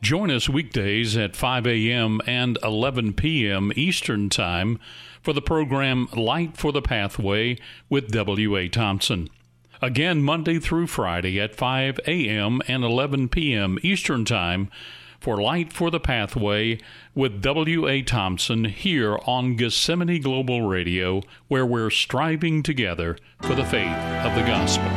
Join us weekdays at 5 a.m. and 11 p.m. Eastern Time for the program Light for the Pathway with W.A. Thompson. Again, Monday through Friday at 5 a.m. and 11 p.m. Eastern Time for Light for the Pathway with W.A. Thompson here on Gethsemane Global Radio, where we're striving together for the faith of the gospel.